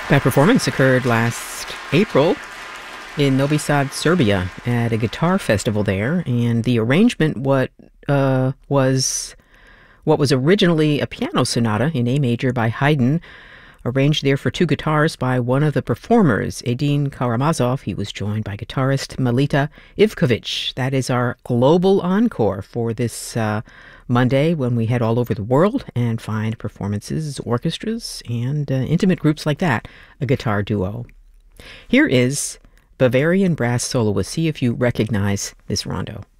That performance occurred last April in Novi Sad, Serbia, at a guitar festival there, and the arrangement was originally a piano sonata in A major by Haydn, arranged there for two guitars by one of the performers, Edin Karamazov. He was joined by guitarist Melita Ivkovic. That is our global encore for this Monday, when we head all over the world and find performances, orchestras, and intimate groups like that, a guitar duo. Here is Bavarian Brass Soloist. See if you recognize this rondo.